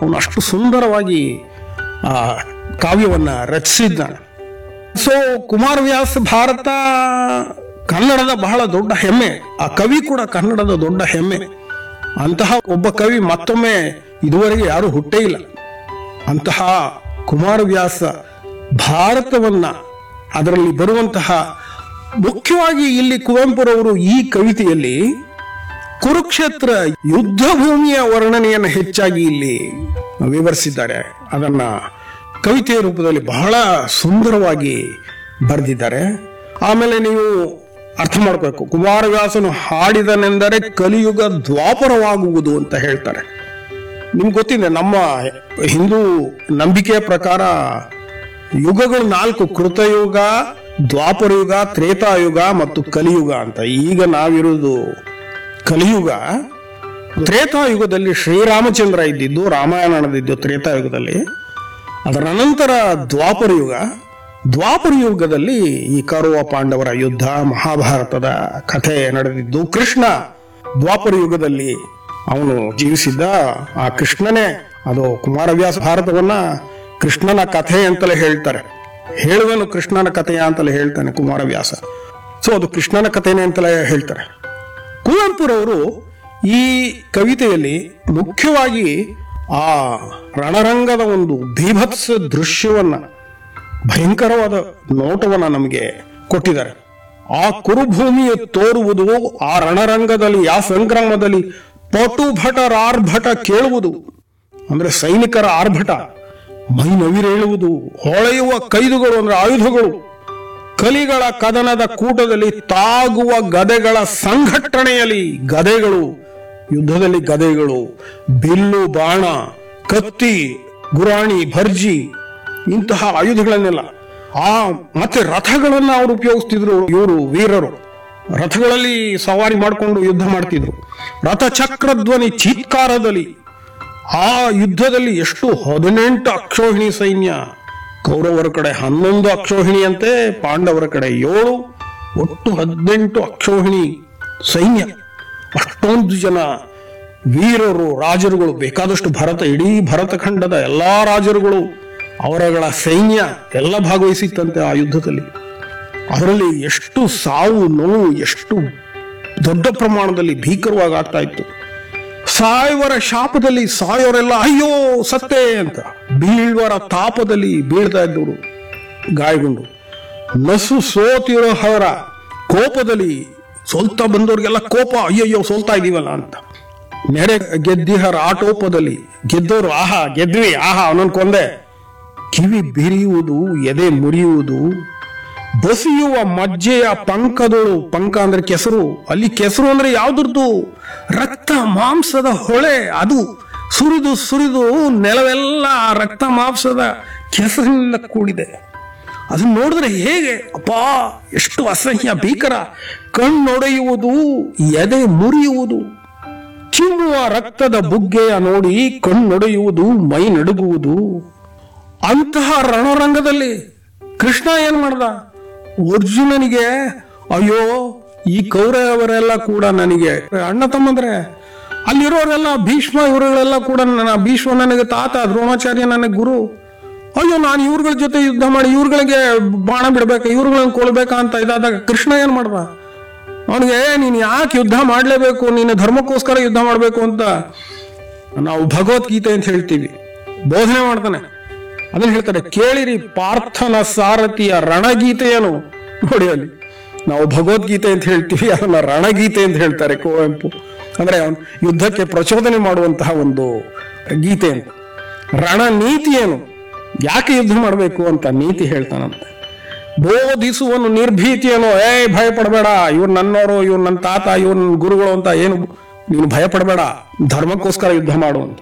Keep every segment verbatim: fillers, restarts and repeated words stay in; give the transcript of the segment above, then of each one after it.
ಅವನು ಅಷ್ಟು ಸುಂದರವಾಗಿ ಆ ಕಾವ್ಯವನ್ನ ರಚಿಸಿದ್ದಾನೆ. ಸೊ ಕುಮಾರವ್ಯಾಸ ಭಾರತ ಕನ್ನಡದ ಬಹಳ ದೊಡ್ಡ ಹೆಮ್ಮೆ, ಆ ಕವಿ ಕೂಡ ಕನ್ನಡದ ದೊಡ್ಡ ಹೆಮ್ಮೆ. ಅಂತಹ ಒಬ್ಬ ಕವಿ ಮತ್ತೊಮ್ಮೆ ಇದುವರೆಗೆ ಯಾರು ಹುಟ್ಟೇ ಇಲ್ಲ. ಅಂತಹ ಕುಮಾರವ್ಯಾಸ ಭಾರತವನ್ನ, ಅದರಲ್ಲಿ ಬರುವಂತಹ ಮುಖ್ಯವಾಗಿ ಇಲ್ಲಿ ಕುವೆಂಪುರವರು ಈ ಕವಿತೆಯಲ್ಲಿ ಕುರುಕ್ಷೇತ್ರ ಯುದ್ಧ ಭೂಮಿಯ ವರ್ಣನೆಯನ್ನು ಹೆಚ್ಚಾಗಿ ಇಲ್ಲಿ ವಿವರಿಸಿದ್ದಾರೆ. ಅದನ್ನ ಕವಿತೆಯ ರೂಪದಲ್ಲಿ ಬಹಳ ಸುಂದರವಾಗಿ ಬರೆದಿದ್ದಾರೆ. ಆಮೇಲೆ ನೀವು ಅರ್ಥ ಮಾಡಬೇಕು, ಕುಮಾರವ್ಯಾಸನು ಹಾಡಿದನೆಂದರೆ ಕಲಿಯುಗ ದ್ವಾಪರವಾಗುವುದು ಅಂತ ಹೇಳ್ತಾರೆ. ನಿಮ್ಗೆ ಗೊತ್ತಿದೆ, ನಮ್ಮ ಹಿಂದೂ ನಂಬಿಕೆಯ ಪ್ರಕಾರ ಯುಗಗಳು ನಾಲ್ಕು: ಕೃತಯುಗ, ದ್ವಾಪರಯುಗ, ತ್ರೇತಾಯುಗ ಮತ್ತು ಕಲಿಯುಗ ಅಂತ. ಈಗ ನಾವಿರುವುದು ಕಲಿಯುಗ. ತ್ರೇತಾಯುಗದಲ್ಲಿ ಶ್ರೀರಾಮಚಂದ್ರ ಇದ್ದಿದ್ದು, ರಾಮಾಯಣ ನಡೆದಿದ್ದು ತ್ರೇತಾಯುಗದಲ್ಲಿ. ಅದರ ನಂತರ ದ್ವಾಪರಯುಗ. ದ್ವಾಪರಯುಗದಲ್ಲಿ ಈ ಕೌರವ ಪಾಂಡವರ ಯುದ್ಧ, ಮಹಾಭಾರತದ ಕಥೆ ನಡೆದಿದ್ದು. ಕೃಷ್ಣ ದ್ವಾಪರಯುಗದಲ್ಲಿ ಅವನು ಜೀವಿಸಿದ್ದ. ಆ ಕೃಷ್ಣನೇ, ಅದು ಕುಮಾರವ್ಯಾಸ ಭಾರತವನ್ನ ಕೃಷ್ಣನ ಕಥೆ ಅಂತಲೇ ಹೇಳ್ತಾರೆ. ಹೇಳುವನು ಕೃಷ್ಣನ ಕಥೆಯ ಅಂತಲೇ ಹೇಳ್ತಾನೆ ಕುಮಾರವ್ಯಾಸ. ಸೊ ಅದು ಕೃಷ್ಣನ ಕಥೆನೇ ಅಂತಲೇ ಹೇಳ್ತಾರೆ. ಕುವೆಂಪುರವರು ಈ ಕವಿತೆಯಲ್ಲಿ ಮುಖ್ಯವಾಗಿ ಆ ರಣರಂಗದ ಒಂದು ಭೀಭತ್ಸ ದೃಶ್ಯವನ್ನ, ಭಯಂಕರವಾದ ನೋಟವನ್ನ ನಮಗೆ ಕೊಟ್ಟಿದ್ದಾರೆ. ಆ ಕುರುಭೂಮಿಯ ತೋರುವುದು, ಆ ರಣರಂಗದಲ್ಲಿ, ಆ ಸಂಗ್ರಾಮದಲ್ಲಿ ಪಟುಭಟರ ಆರ್ಭಟ ಕೇಳುವುದು, ಅಂದ್ರೆ ಸೈನಿಕರ ಆರ್ಭಟ, ಮೈ ನವಿರೇಳುವುದು, ಹೊಳೆಯುವ ಕೈದುಗಳು ಅಂದ್ರೆ ಆಯುಧಗಳು, ಕಲಿಗಳ ಕದನದ ಕೂಟದಲ್ಲಿ ತಾಗುವ ಗದೆಗಳ ಸಂಘಟನೆಯಲ್ಲಿ ಗದೆಗಳು, ಯುದ್ಧದಲ್ಲಿ ಗದೆಗಳು, ಬಿಲ್ಲು ಬಾಣ, ಕತ್ತಿ, ಗುರಾಣಿ, ಭರ್ಜಿ, ಇಂತಹ ಆಯುಧಗಳನ್ನೆಲ್ಲ. ಆ ಮತ್ತೆ ರಥಗಳನ್ನ ಅವರು ಉಪಯೋಗಿಸ್ತಿದ್ರು. ಇವರು ವೀರರು ರಥಗಳಲ್ಲಿ ಸವಾರಿ ಮಾಡಿಕೊಂಡು ಯುದ್ಧ ಮಾಡ್ತಿದ್ರು. ರಥಚಕ್ರಧ್ವನಿ ಚೀತ್ಕಾರದಲ್ಲಿ, ಆ ಯುದ್ಧದಲ್ಲಿ ಎಷ್ಟು ಹದಿನೆಂಟು ಅಕ್ಷೋಹಿಣಿ ಸೈನ್ಯ, ಕೌರವರ ಕಡೆ ಹನ್ನೊಂದು ಅಕ್ಷೋಹಿಣಿಯಂತೆ, ಪಾಂಡವರ ಕಡೆ ಏಳು, ಒಟ್ಟು ಹದಿನೆಂಟು ಅಕ್ಷೋಹಿಣಿ ಸೈನ್ಯ. ಅಷ್ಟೊಂದು ಜನ ವೀರರು, ರಾಜರುಗಳು, ಬೇಕಾದಷ್ಟು ಭರತ, ಇಡೀ ಭರತಖಂಡದ ಎಲ್ಲಾ ರಾಜರುಗಳು, ಅವರಗಳ ಸೈನ್ಯ ಎಲ್ಲ ಭಾಗವಹಿಸಿತ್ತಂತೆ ಆ ಯುದ್ಧದಲ್ಲಿ. ಅದರಲ್ಲಿ ಎಷ್ಟು ಸಾವು ನೋವು, ಎಷ್ಟು ದೊಡ್ಡ ಪ್ರಮಾಣದಲ್ಲಿ ಭೀಕರವಾಗಿ ಆಗ್ತಾ ಇತ್ತು. ಸಾಯುವರ ಶಾಪದಲ್ಲಿ ಸಾಯೋರೆಲ್ಲ ಅಯ್ಯೋ ಸತ್ತೆ ಅಂತ, ಬೀಳುವರ ತಾಪದಲ್ಲಿ ಬೀಳ್ತಾ ಇದ್ದವರು ಗಾಯಗೊಂಡು, ನಸು ಸೋತಿರೋಹರ ಕೋಪದಲ್ಲಿ, ಸೋಲ್ತಾ ಬಂದವ್ರಿಗೆಲ್ಲ ಕೋಪ, ಅಯ್ಯಯ್ಯೋ ಸೋಲ್ತಾ ಇದೀವಲ್ಲ ಅಂತ. ನೆರೆ ಗೆದ್ದಿಹರ ಆಟೋಪದಲ್ಲಿ, ಗೆದ್ದವರು ಆಹಾ ಗೆದ್ವಿ, ಆಹಾ ಅವನನ್ನು ಕೊಂದೆ, ಕಿವಿ ಬಿರಿಯುವುದು, ಎದೆ ಮುರಿಯುವುದು, ಬಸಿಯುವ ಮಜ್ಜೆಯ ಪಂಕದಳು, ಪಂಕ ಅಂದ್ರೆ ಕೆಸರು, ಅಲ್ಲಿ ಕೆಸರು ಅಂದ್ರೆ ಯಾವ್ದ್ರದ್ದು, ರಕ್ತ ಮಾಂಸದ ಹೊಳೆ, ಅದು ಸುರಿದು ಸುರಿದು ನೆಲವೆಲ್ಲ ರಕ್ತ ಮಾಂಸದ ಕೆಸರಿನಿಂದ ಕೂಡಿದೆ. ಅದನ್ನ ನೋಡಿದ್ರೆ ಹೇಗೆ ಅಪ್ಪಾ, ಎಷ್ಟು ಅಸಹ್ಯ ಭೀಕರ. ಕಣ್ಣೊಡೆಯುವುದು, ಎದೆ ಮುರಿಯುವುದು, ಚಿಮ್ಮುವ ರಕ್ತದ ಬುಗ್ಗೆಯ ನೋಡಿ ಕಣ್ಣೊಡೆಯುವುದು, ಮೈ ನಡುಗುವುದು. ಅಂತಹ ರಣರಂಗದಲ್ಲಿ ಕೃಷ್ಣ ಏನ್ ಮಾಡ್ದ? ಅರ್ಜುನನಿಗೆ ಅಯ್ಯೋ ಈ ಕೌರವರೆಲ್ಲ ಕೂಡ ನನಗೆ ಅಣ್ಣ ತಮ್ಮಂದ್ರೆ, ಅಲ್ಲಿರೋರೆಲ್ಲ ಭೀಷ್ಮ ಇವರುಗಳೆಲ್ಲ ಕೂಡ ನನ್ನ, ಭೀಷ್ಮ ನನಗೆ ತಾತ, ದ್ರೋಣಾಚಾರ್ಯ ನನಗೆ ಗುರು, ಅಯ್ಯೋ ನಾನು ಇವ್ರಗಳ ಜೊತೆ ಯುದ್ಧ ಮಾಡಿ ಇವ್ರಗಳಿಗೆ ಬಾಣ ಬಿಡ್ಬೇಕಾ, ಇವ್ರಗಳನ್ನ ಕೊಲ್ಬೇಕಾ ಅಂತ ಇದಾದಾಗ ಕೃಷ್ಣ ಏನ್ ಮಾಡ್ದ? ಅವನಿಗೆ ನೀನ್ ಯಾಕೆ ಯುದ್ಧ ಮಾಡ್ಲೇಬೇಕು, ನೀನು ಧರ್ಮಕ್ಕೋಸ್ಕರ ಯುದ್ಧ ಮಾಡ್ಬೇಕು ಅಂತ ನಾವು ಭಗವದ್ಗೀತೆ ಅಂತ ಹೇಳ್ತೀವಿ, ಬೋಧನೆ ಮಾಡ್ತಾನೆ. ಅದನ್ನ ಹೇಳ್ತಾರೆ, ಕೇಳಿರಿ ಪಾರ್ಥನ ಸಾರಥಿಯ ರಣಗೀತೆಯನ್ನು. ನೋಡಿ, ಅಲ್ಲಿ ನಾವು ಭಗವದ್ಗೀತೆ ಅಂತ ಹೇಳ್ತೀವಿ, ಅದನ್ನ ರಣಗೀತೆ ಅಂತ ಹೇಳ್ತಾರೆ ಕುವೆಂಪು. ಅಂದ್ರೆ ಅವನು ಯುದ್ಧಕ್ಕೆ ಪ್ರಚೋದನೆ ಮಾಡುವಂತಹ ಒಂದು ಗೀತೆ ಅಂತ. ರಣನೀತಿ ಏನು, ಯಾಕೆ ಯುದ್ಧ ಮಾಡಬೇಕು ಅಂತ ನೀತಿ ಹೇಳ್ತಾನಂತೆ. ಬೋಧಿಸುವನು ನಿರ್ಭೀತಿಯನು, ಏ ಭಯ ಪಡಬೇಡ, ಇವ್ರು ನನ್ನವರು, ಇವ್ರು ನನ್ನ ತಾತ, ಇವ್ರು ನನ್ನ ಗುರುಗಳು ಅಂತ ಏನು ನೀನು ಭಯ ಪಡಬೇಡ, ಧರ್ಮಕ್ಕೋಸ್ಕರ ಯುದ್ಧ ಮಾಡುವಂತ.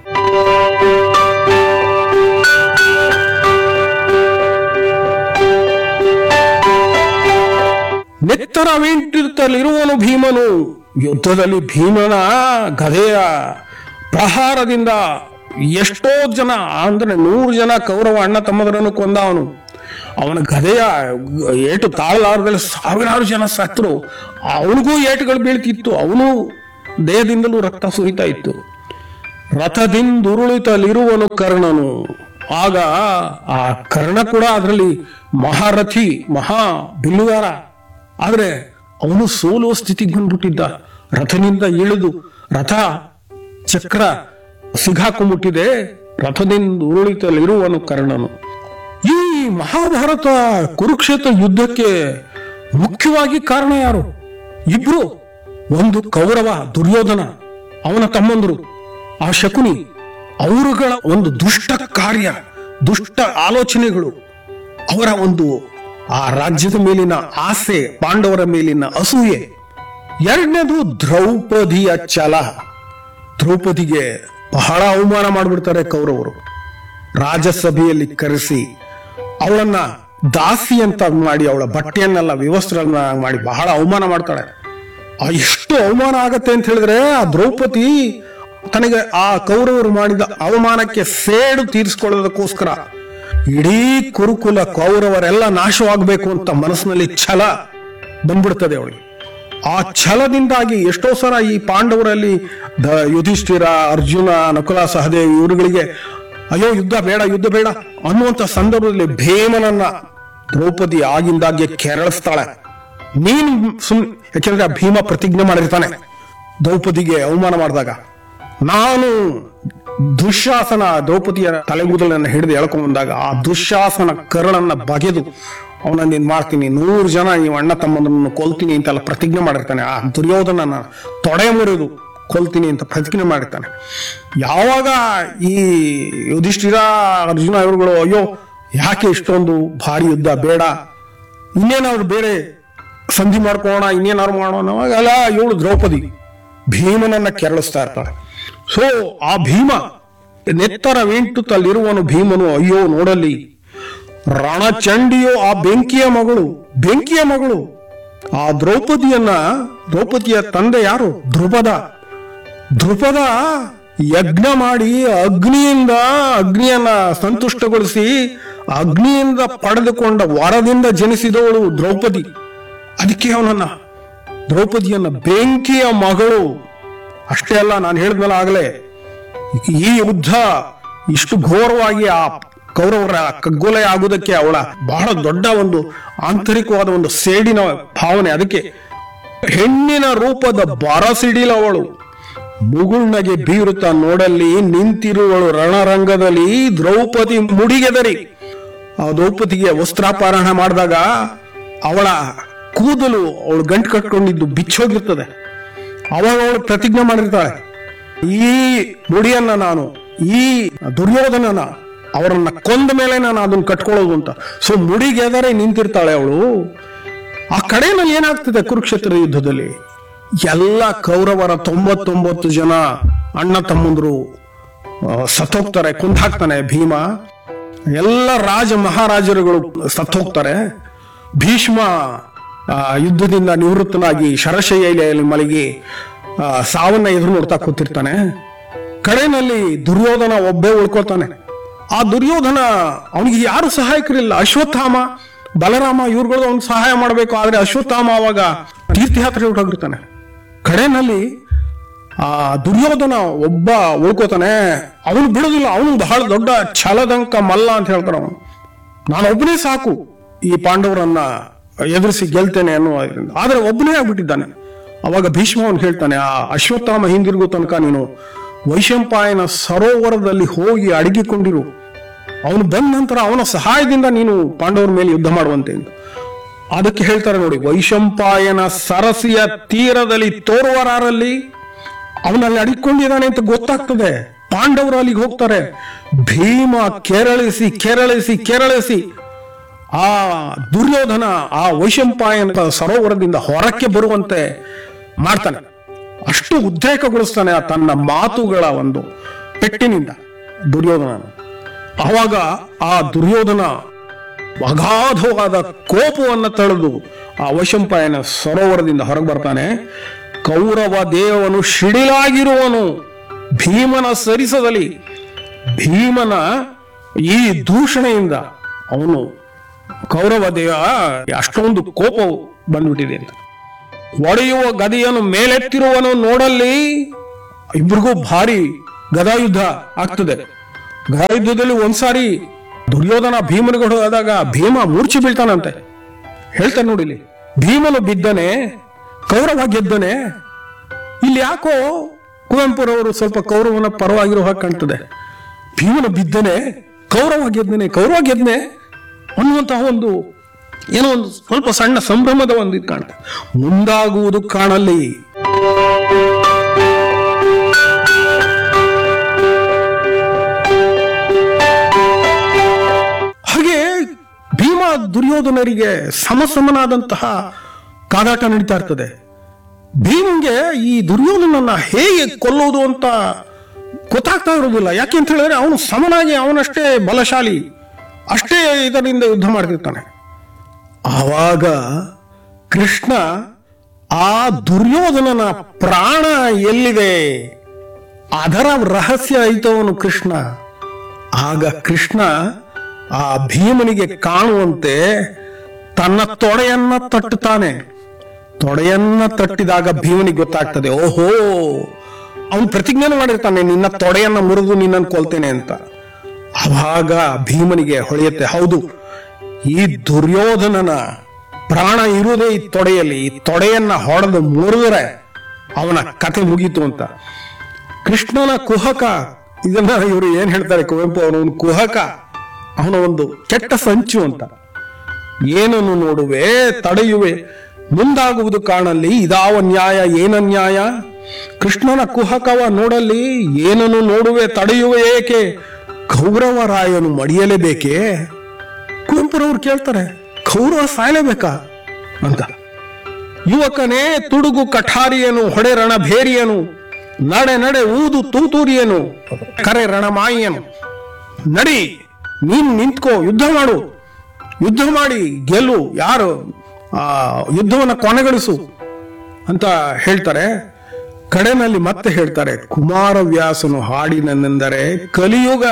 ನೆತ್ತರವಿಂಟಿರುತ್ತಲಿರುವನು ಭೀಮನು, ಯುದ್ಧದಲ್ಲಿ ಭೀಮನ ಗದೆಯ ಪ್ರಹಾರದಿಂದ ಎಷ್ಟೋ ಜನ, ಅಂದ್ರೆ ನೂರು ಜನ ಕೌರವ ಅಣ್ಣ ತಮ್ಮದರನ್ನು ಕೊಂದ ಅವನು. ಅವನ ಗದೆಯ ಏಟು ತಾಳಲಾರದಲ್ಲಿ ಸಾವಿರಾರು ಜನ ಸತ್ರು. ಅವನಿಗೂ ಏಟುಗಳು ಬೀಳ್ತಿತ್ತು, ಅವನು ದೇಹದಿಂದಲೂ ರಕ್ತ ಸುರಿತಾ ಇತ್ತು. ರಥದಿಂದುರುಳಿತಲಿರುವನು ಕರ್ಣನು. ಆಗ ಆ ಕರ್ಣ ಕೂಡ ಅದರಲ್ಲಿ ಮಹಾರಥಿ, ಮಹಾ ಬಿಲ್ಲುಗಾರ. ಆದ್ರೆ ಅವನು ಸೋಲುವ ಸ್ಥಿತಿಗೆ ಬಂದ್ಬಿಟ್ಟಿದ್ದ. ರಥನಿಂದ ಇಳಿದು ರಥ ಚಕ್ರ ಸಿಗಾಕೊಂಡ್ಬಿಟ್ಟಿದೆ. ರಥದಿಂದ ಉರುಳಿತಲಿರುವನು ಕರ್ಣನು. ಈ ಮಹಾಭಾರತ ಕುರುಕ್ಷೇತ್ರ ಯುದ್ಧಕ್ಕೆ ಮುಖ್ಯವಾಗಿ ಕಾರಣ ಯಾರು? ಇಬ್ರು. ಒಂದು ಕೌರವ ದುರ್ಯೋಧನ, ಅವನ ತಮ್ಮಂದರು ಆ ಶಕುನಿ. ಅವರುಗಳ ಒಂದು ದುಷ್ಟ ಕಾರ್ಯ, ದುಷ್ಟ ಆಲೋಚನೆಗಳು, ಅವರ ಒಂದು ಆ ರಾಜ್ಯದ ಮೇಲಿನ ಆಸೆ, ಪಾಂಡವರ ಮೇಲಿನ ಅಸೂಯೆ. ಎರಡನೇದು ದ್ರೌಪದಿಯ ಛಲ. ದ್ರೌಪದಿಗೆ ಬಹಳ ಅವಮಾನ ಮಾಡಿಬಿಡ್ತಾರೆ ಕೌರವರು. ರಾಜಸಭೆಯಲ್ಲಿ ಕರೆಸಿ ಅವಳನ್ನ ದಾಸಿ ಅಂತ ಮಾಡಿ, ಅವಳ ಬಟ್ಟೆಯನ್ನೆಲ್ಲ ವಿವಸ್ತ್ರನ್ನ ಮಾಡಿ ಬಹಳ ಅವಮಾನ ಮಾಡ್ತಾಳೆ. ಎಷ್ಟು ಅವಮಾನ ಆಗತ್ತೆ ಅಂತ ಹೇಳಿದ್ರೆ, ಆ ದ್ರೌಪದಿ ತನಗೆ ಆ ಕೌರವರು ಮಾಡಿದ ಅವಮಾನಕ್ಕೆ ಸೇಡು ತೀರಿಸಿಕೊಳ್ಳೋದಕ್ಕೋಸ್ಕರ ಇಡೀ ಕುರುಕುಲ ಕೌರವರೆಲ್ಲ ನಾಶವಾಗಬೇಕು ಅಂತ ಮನಸ್ಸಿನಲ್ಲಿ ಛಲ ಬಂದ್ಬಿಡ್ತದೆ ಅವಳಿಗೆ. ಆ ಛಲದಿಂದಾಗಿ ಎಷ್ಟೋ ಸಲ ಈ ಪಾಂಡವರಲ್ಲಿ ಯುಧಿಷ್ಠಿರ, ಅರ್ಜುನ, ನಕುಲ, ಸಹದೇವ್ ಇವರುಗಳಿಗೆ ಅಯ್ಯೋ ಯುದ್ಧ ಬೇಡ ಯುದ್ಧ ಬೇಡ ಅನ್ನುವಂತ ಸಂದರ್ಭದಲ್ಲಿ ಭೀಮನನ್ನ ದ್ರೌಪದಿ ಆಗಿಂದಾಗೆ ಕೆರಳಿಸ್ತಾಳೆ. ನೀನು ಸುಮ್ ಯಾಕೆಂದ್ರೆ ಆ ಭೀಮ ಪ್ರತಿಜ್ಞೆ ಮಾಡಿರ್ತಾನೆ ದ್ರೌಪದಿಗೆ ಅವಮಾನ ಮಾಡಿದಾಗ, ನಾನು ದುಶ್ಯಾಸನ ದ್ರೌಪದಿಯ ತಲೆಗೂದಲನ್ನ ಹಿಡಿದು ಎಳ್ಕೊಂಡ್ ಬಂದಾಗ ಆ ದುಶ್ಯಾಸನ ಕರಳನ್ನ ಬಗೆದು ಅವನ ನೀನ್ ಮಾಡ್ತೀನಿ, ನೂರು ಜನ ನೀವು ಅಣ್ಣ ತಮ್ಮಂದ್ರನ್ನು ಕೊಲ್ತೀನಿ ಅಂತೆಲ್ಲ ಪ್ರತಿಜ್ಞೆ ಮಾಡಿರ್ತಾನೆ. ಆ ದುರ್ಯೋಧನನ ತೊಡೆ ಮುರಿದು ಕೊಲ್ತೀನಿ ಅಂತ ಪ್ರತಿಜ್ಞೆ ಮಾಡಿರ್ತಾನೆ. ಯಾವಾಗ ಈ ಯುಧಿಷ್ಠಿರ, ಅರ್ಜುನ ಇವರುಗಳು ಅಯ್ಯೋ ಯಾಕೆ ಇಷ್ಟೊಂದು ಭಾರಿ ಯುದ್ಧ ಬೇಡ, ಇನ್ನೇನಾದ್ರು ಬೇರೆ ಸಂಧಿ ಮಾಡ್ಕೊಳ್ಳೋಣ, ಇನ್ನೇನಾದ್ರು ಮಾಡೋಣ, ಅಲ್ಲ ಇವಳು ದ್ರೌಪದಿ ಭೀಮನನ್ನ ಕೆರಳಿಸ್ತಾ ಇರ್ತಾಳೆ. ಸೊ ಆ ಭೀಮ ನೆತ್ತರವೆಂಟುತ್ತಲ್ಲಿರುವನು ಭೀಮನು. ಅಯ್ಯೋ ನೋಡಲಿ ರಣಚಂಡಿಯೋ ಆ ಬೆಂಕಿಯ ಮಗಳು, ಬೆಂಕಿಯ ಮಗಳು ಆ ದ್ರೌಪದಿಯನ್ನ. ದ್ರೌಪದಿಯ ತಂದೆ ಯಾರು? ದ್ರುಪದ. ದ್ರುಪದ ಯಜ್ಞ ಮಾಡಿ ಅಗ್ನಿಯಿಂದ ಅಗ್ನಿಯನ್ನ ಸಂತುಷ್ಟಗೊಳಿಸಿ ಅಗ್ನಿಯಿಂದ ಪಡೆದುಕೊಂಡ ವರದಿಂದ ಜನಿಸಿದವಳು ದ್ರೌಪದಿ. ಅದಕ್ಕೆ ಅವನನ್ನ ದ್ರೌಪದಿಯನ್ನ ಬೆಂಕಿಯ ಮಗಳು. ಅಷ್ಟೇ ಅಲ್ಲ, ನಾನು ಹೇಳಿದ್ಮೇಲೆ ಆಗಲೇ ಈ ಯುದ್ಧ ಇಷ್ಟು ಘೋರವಾಗಿ ಆ ಕೌರವರ ಕಗ್ಗೊಲೆ ಆಗುವುದಕ್ಕೆ ಅವಳ ಬಹಳ ದೊಡ್ಡ ಒಂದು ಆಂತರಿಕವಾದ ಒಂದು ಸೇಡಿನ ಭಾವನೆ. ಅದಕ್ಕೆ ಹೆಣ್ಣಿನ ರೂಪದ ಬರಸಿಡಿಲವಳು ಮುಗುಳ್ನಗೆ ಬೀರುತ್ತಾ ನೋಡಲ್ಲಿ ನಿಂತಿರುವಳು ರಣರಂಗದಲ್ಲಿ ದ್ರೌಪದಿ ಮುಡಿಗೆದರಿ. ಆ ದ್ರೌಪದಿಗೆ ವಸ್ತ್ರಾಪಹರಣ ಮಾಡಿದಾಗ ಅವಳ ಕೂದಲು ಅವಳು ಗಂಟು ಕಟ್ಕೊಂಡಿದ್ದು ಬಿಚ್ಚೋಗಿರ್ತದೆ. ಅವಾಗ ಅವಳು ಪ್ರತಿಜ್ಞೆ ಮಾಡಿರ್ತಾಳೆ, ಈ ಮುಡಿಯನ್ನ ನಾನು ಈ ದುರ್ಯೋಧನನ ಅವರನ್ನ ಕೊಂದ ಮೇಲೆ ನಾನು ಅದನ್ನ ಕಟ್ಕೊಳ್ಳೋದು ಅಂತ. ಸೊ ಮುಡಿಗೆದರೆ ನಿಂತಿರ್ತಾಳೆ ಅವಳು. ಆ ಕಡೆಯಲ್ಲಿ ಏನಾಗ್ತದೆ ಕುರುಕ್ಷೇತ್ರ ಯುದ್ಧದಲ್ಲಿ? ಎಲ್ಲ ಕೌರವರ ತೊಂಬತ್ತೊಂಬತ್ತು ಜನ ಅಣ್ಣ ತಮ್ಮಂದ್ರು ಸತ್ತೋಗ್ತಾರೆ, ಕೊಂದಾಕ್ತಾನೆ ಭೀಮ. ಎಲ್ಲ ರಾಜ ಮಹಾರಾಜರುಗಳು ಸತ್ತೋಗ್ತಾರೆ. ಭೀಷ್ಮ ಯುದ್ಧದಿಂದ ನಿವೃತ್ತನಾಗಿ ಶರಶೈಲೆಯಲ್ಲಿ ಮಲಗಿ ಸಾವನ್ನ ಎದುರು ನೋಡ್ತಾ ಕೂತಿರ್ತಾನೆ. ಕಡೆಯಲ್ಲಿ ದುರ್ಯೋಧನ ಒಬ್ಬೇ ಉಳ್ಕೋತಾನೆ. ಆ ದುರ್ಯೋಧನ ಅವನಿಗೆ ಯಾರು ಸಹಾಯಕರಿಲ್ಲ. ಅಶ್ವತ್ಥಾಮ, ಬಲರಾಮ ಇವ್ರುಗಳು ಅವ್ನಿಗೆ ಸಹಾಯ ಮಾಡಬೇಕು. ಆದ್ರೆ ಅಶ್ವತ್ಥಾಮ ಅವಾಗ ತೀರ್ಥಯಾತ್ರೆ ಹೊರಟಿರ್ತಾನೆ. ಕಡೆಯಲ್ಲಿ ಆ ದುರ್ಯೋಧನ ಒಬ್ಬ ಉಳ್ಕೋತಾನೆ. ಅವನು ಬಿಡುದಿಲ್ಲ. ಅವನು ಬಹಳ ದೊಡ್ಡ ಛಲದಂಕ ಮಲ್ಲ ಅಂತ ಹೇಳ್ತಾನೆ. ಅವನು ನಾನು ಒಬ್ಬನೇ ಸಾಕು ಈ ಪಾಂಡವರನ್ನ ಎದುರಿಸಿ ಗೆಲ್ತೇನೆ ಅನ್ನುವುದರಿಂದ. ಆದ್ರೆ ಒಬ್ಬನೇ ಆಗ್ಬಿಟ್ಟಿದ್ದಾನೆ. ಅವಾಗ ಭೀಷ್ಮ ಅವನು ಹೇಳ್ತಾನೆ, ಆ ಅಶ್ವತ್ಥಾಮ ಹಿಂದಿರುಗೋ ತನಕ ನೀನು ವೈಶಂಪಾಯನ ಸರೋವರದಲ್ಲಿ ಹೋಗಿ ಅಡಗಿಕೊಂಡಿರು. ಅವನು ಬಂದ ನಂತರ ಅವನ ಸಹಾಯದಿಂದ ನೀನು ಪಾಂಡವರ ಮೇಲೆ ಯುದ್ಧ ಮಾಡುವಂತೆ. ಅದಕ್ಕೆ ಹೇಳ್ತಾರೆ ನೋಡಿ, ವೈಶಂಪಾಯನ ಸರಸಿಯ ತೀರದಲ್ಲಿ ತೋರುವರಾರಲ್ಲಿ ಅವನಲ್ಲಿ ಅಡಿಕೊಂಡಿದ್ದಾನೆ ಅಂತ ಗೊತ್ತಾಗ್ತದೆ. ಪಾಂಡವರು ಅಲ್ಲಿಗೆ ಹೋಗ್ತಾರೆ. ಭೀಮ ಕೆರಳಿಸಿ ಕೆರಳಿಸಿ ಕೆರಳಿಸಿ ಆ ದುರ್ಯೋಧನ ಆ ವೈಶಂಪಾಯನ ಸರೋವರದಿಂದ ಹೊರಕ್ಕೆ ಬರುವಂತೆ ಮಾಡ್ತಾನೆ. ಅಷ್ಟು ಉದ್ರೇಕಗೊಳಿಸ್ತಾನೆ ತನ್ನ ಮಾತುಗಳ ಒಂದು ಪೆಟ್ಟಿನಿಂದ ದುರ್ಯೋಧನ. ಆವಾಗ ಆ ದುರ್ಯೋಧನ ಅಗಾಧವಾದ ಕೋಪವನ್ನು ತಳೆದು ಆ ವೈಶಂಪಾಯನ ಸರೋವರದಿಂದ ಹೊರಗೆ ಬರ್ತಾನೆ. ಕೌರವ ದೇವನು ಶಿಡಿಲಾಗಿರುವನು ಭೀಮನ ಸರಿಸದಲ್ಲಿ. ಭೀಮನ ಈ ದೂಷಣೆಯಿಂದ ಅವನು ಕೌರವ ದೇವ ಅಷ್ಟೊಂದು ಕೋಪ ಬಂದ್ಬಿಟ್ಟಿದೆ ಅಂತ. ಒಡೆಯುವ ಗದೆಯನ್ನು ಮೇಲೆತ್ತಿರುವನು ನೋಡಲ್ಲಿ. ಇಬ್ರಿಗೂ ಭಾರಿ ಗದಾಯುದ್ಧ ಆಗ್ತದೆ. ಗದಾಯುದ್ಧದಲ್ಲಿ ಒಂದ್ಸಾರಿ ದುರ್ಯೋಧನ ಭೀಮನಿಗೆ ಹೊಡೆದಾಗ ಭೀಮ ಮೂರ್ಛೆ ಬೀಳ್ತಾನಂತೆ. ಹೇಳ್ತಾನೆ ನೋಡಿಲಿ, ಭೀಮನು ಬಿದ್ದನೆ ಕೌರವ ಗೆದ್ದನೆ. ಇಲ್ಲಿ ಯಾಕೋ ಕುವೆಂಪುರವರು ಸ್ವಲ್ಪ ಕೌರವನ ಪರವಾಗಿರೋ ಹಾಗೆ ಕಾಣ್ತದೆ. ಭೀಮನ ಬಿದ್ದನೆ ಕೌರವ ಗೆದ್ದನೆ ಕೌರವ ಗೆದ್ದನೆ ಅನ್ನುವಂತಹ ಒಂದು ಏನೋ ಒಂದು ಸ್ವಲ್ಪ ಸಣ್ಣ ಸಂಭ್ರಮದ ಒಂದು ಇದು ಕಾಣ್ತದೆ. ಮುಂದಾಗುವುದು ಕಾಣಲಿ. ಹಾಗೆ ಭೀಮ ದುರ್ಯೋಧನರಿಗೆ ಸಮಸಮನಾದಂತಹ ಕಾದಾಟ ನಡೀತಾ ಇರ್ತದೆ. ಭೀಮಂಗೆ ಈ ದುರ್ಯೋಧನನ್ನ ಹೇಗೆ ಕೊಲ್ಲೋದು ಅಂತ ಗೊತ್ತಾಗ್ತಾ ಇರೋದಿಲ್ಲ. ಯಾಕೆ ಅಂತ ಹೇಳಿದ್ರೆ ಅವನು ಸಮನಾಗಿ ಅವನಷ್ಟೇ ಬಲಶಾಲಿ, ಅಷ್ಟೇ ಇದರಿಂದ ಯುದ್ಧ ಮಾಡ್ತಿರ್ತಾನೆ. ಆವಾಗ ಕೃಷ್ಣ ಆ ದುರ್ಯೋಧನನ ಪ್ರಾಣ ಎಲ್ಲಿದೆ ಅದರ ರಹಸ್ಯ ಐತವನು ಕೃಷ್ಣ. ಆಗ ಕೃಷ್ಣ ಆ ಭೀಮನಿಗೆ ಕಾಣುವಂತೆ ತನ್ನ ತೊಡೆಯನ್ನ ತಟ್ಟುತ್ತಾನೆ. ತೊಡೆಯನ್ನ ತಟ್ಟಿದಾಗ ಭೀಮನಿಗೆ ಗೊತ್ತಾಗ್ತದೆ, ಓಹೋ ಅವನು ಪ್ರತಿಜ್ಞೆ ಮಾಡಿರ್ತಾನೆ, ನಿನ್ನ ತೊಡೆಯನ್ನ ಮುರಿದು ನಿನ್ನನ್ನು ಕೊಲ್ತೇನೆ ಅಂತ. ಆವಾಗ ಭೀಮನಿಗೆ ಹೊಳೆಯುತ್ತೆ, ಹೌದು ಈ ದುರ್ಯೋಧನನ ಪ್ರಾಣ ಇರುವುದೇ ಈ ತೊಡೆಯಲ್ಲಿ, ಈ ತೊಡೆಯನ್ನ ಹೊಡೆದು ಮುರಿದ್ರೆ ಅವನ ಕತೆ ಮುಗೀತು ಅಂತ. ಕೃಷ್ಣನ ಕುಹಕ, ಇದನ್ನ ಇವರು ಏನ್ ಹೇಳ್ತಾರೆ ಕುವೆಂಪು ಅವನು ಕುಹಕ, ಅವನ ಒಂದು ಕೆಟ್ಟ ಸಂಚು ಅಂತ. ಏನನ್ನು ನೋಡುವೆ ತಡೆಯುವೆ ಮುಂದಾಗುವುದು ಕಾಣಲಿ, ಇದಾವ ನ್ಯಾಯ ಏನನ್ಯಾಯ. ಕೃಷ್ಣನ ಕುಹಕವ ನೋಡಲಿ, ಏನನ್ನು ನೋಡುವೆ ತಡೆಯುವೆ ಏಕೆ, ಕೌರವರಾಯನು ಮಡಿಯಲೇಬೇಕೇ. ಕುವೆಂಪುರವ್ರು ಕೇಳ್ತಾರೆ, ಕೌರವ ಸಾಯಲೇಬೇಕಾ ಅಂತ. ಯುವಕನೇ ತುಡುಗು ಕಠಾರಿಯನು, ಹೊಡೆ ರಣ ಭೇರಿಯನು, ನಡೆ ನಡೆ ಊದು ತೂತೂರಿಯನು, ಕರೆ ರಣಮಾಯಿಯನು. ನಡಿ ನೀನ್ ನಿಂತ್ಕೋ, ಯುದ್ಧ ಮಾಡು, ಯುದ್ಧ ಮಾಡಿ ಗೆಲ್ಲು, ಯಾರು ಆ ಯುದ್ಧವನ್ನ ಕೊನೆಗಳಿಸು ಅಂತ ಹೇಳ್ತಾರೆ. ಕಡೆನಲ್ಲಿ ಮತ್ತೆ ಹೇಳ್ತಾರೆ, ಕುಮಾರವ್ಯಾಸನು ಹಾಡಿನೆಂದರೆ ಕಲಿಯುಗ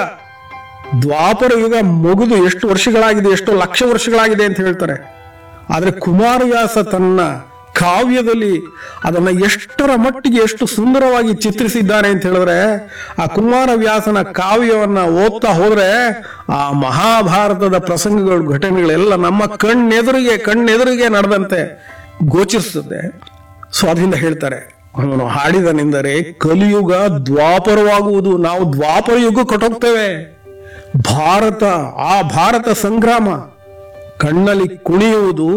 ದ್ವಾಪರ ಯುಗ ಮುಗಿದು ಎಷ್ಟು ವರ್ಷಗಳಾಗಿದೆ, ಎಷ್ಟು ಲಕ್ಷ ವರ್ಷಗಳಾಗಿದೆ ಅಂತ ಹೇಳ್ತಾರೆ. ಆದ್ರೆ ಕುಮಾರವ್ಯಾಸ ತನ್ನ ಕಾವ್ಯದಲ್ಲಿ ಅದನ್ನ ಎಷ್ಟರ ಮಟ್ಟಿಗೆ ಎಷ್ಟು ಸುಂದರವಾಗಿ ಚಿತ್ರಿಸಿದ್ದಾನೆ ಅಂತ ಹೇಳಿದ್ರೆ, ಆ ಕುಮಾರವ್ಯಾಸನ ಕಾವ್ಯವನ್ನ ಓದ್ತಾ ಹೋದ್ರೆ ಆ ಮಹಾಭಾರತದ ಪ್ರಸಂಗಗಳು ಘಟನೆಗಳೆಲ್ಲ ನಮ್ಮ ಕಣ್ಣೆದುರಿಗೆ ಕಣ್ಣೆದುರಿಗೆ ನಡೆದಂತೆ ಗೋಚರಿಸುತ್ತದೆ. ಸೊ ಅದರಿಂದ ಹೇಳ್ತಾರೆ, ಅವನು ಹಾಡಿದನೆಂದರೆ ಕಲಿಯುಗ ದ್ವಾಪರವಾಗುವುದು, ನಾವು ದ್ವಾಪರ ಯುಗ ಕೊಟ್ಟೋಗ್ತೇವೆ. ಭಾರತ ಆ ಭಾರತ ಸಂಗ್ರಾಮ ಕಣ್ಣಲ್ಲಿ ಕುಣಿಯುವುದು,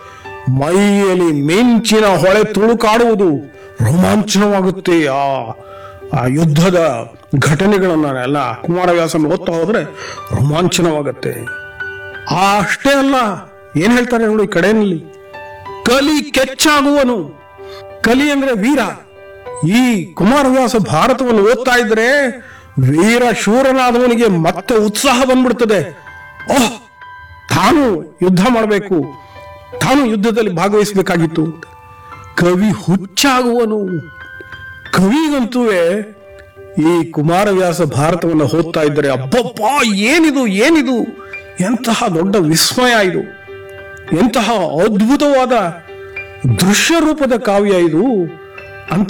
ಮೈಯಲ್ಲಿ ಮಿಂಚಿನ ಹೊಳೆ ತುಳುಕಾಡುವುದು, ರೋಮಾಂಚನವಾಗುತ್ತೆ. ಆ ಆ ಯುದ್ಧದ ಘಟನೆಗಳನ್ನ ಎಲ್ಲ ಕುಮಾರವ್ಯಾಸನ ಓದ್ತಾ ಹೋದ್ರೆ ರೋಮಾಂಚನವಾಗುತ್ತೆ. ಆ ಅಷ್ಟೇ ಅಲ್ಲ, ಏನ್ ಹೇಳ್ತಾರೆ ನೋಡಿ ಕಡೆಯಲ್ಲಿ, ಕಲಿ ಕೆಚ್ಚಾಗುವನು. ಕಲಿ ಅಂದ್ರೆ ವೀರ. ಈ ಕುಮಾರವ್ಯಾಸ ಭಾರತವನ್ನು ಓದ್ತಾ ಇದ್ರೆ ವೀರ ಶೂರನಾದವನಿಗೆ ಮತ್ತೆ ಉತ್ಸಾಹ ಬಂದ್ಬಿಡ್ತದೆ. ಓಹ್, ತಾನು ಯುದ್ಧ ಮಾಡಬೇಕು, ತಾನು ಯುದ್ಧದಲ್ಲಿ ಭಾಗವಹಿಸಬೇಕಾಗಿತ್ತು. ಕವಿ ಹುಚ್ಚಾಗುವನು. ಕವಿಗಂತೂ ಈ ಕುಮಾರವ್ಯಾಸ ಭಾರತವನ್ನು ಓದ್ತಾ ಇದ್ದರೆ ಅಬ್ಬಬ್ಬ ಏನಿದು ಏನಿದು, ಎಂತಹ ದೊಡ್ಡ ವಿಸ್ಮಯ ಇದು, ಎಂತಹ ಅದ್ಭುತವಾದ ದೃಶ್ಯ ರೂಪದ ಕಾವ್ಯ ಇದು ಅಂತ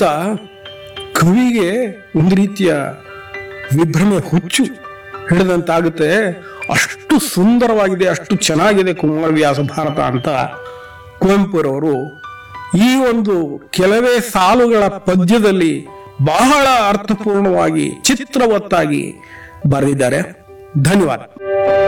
ಕವಿಗೆ ಒಂದು ರೀತಿಯ ವಿಭ್ರಮೆ, ಹುಚ್ಚು ಹಿಡಿದಂತಾಗುತ್ತೆ. ಅಷ್ಟು ಸುಂದರವಾಗಿದೆ, ಅಷ್ಟು ಚೆನ್ನಾಗಿದೆ ಕುಮಾರವ್ಯಾಸ ಭಾರತ ಅಂತ ಕುವೆಂಪುರವರು ಈ ಒಂದು ಕೆಲವೇ ಸಾಲುಗಳ ಪದ್ಯದಲ್ಲಿ ಬಹಳ ಅರ್ಥಪೂರ್ಣವಾಗಿ ಚಿತ್ರವತ್ತಾಗಿ ಬರೆದಿದ್ದಾರೆ. ಧನ್ಯವಾದ.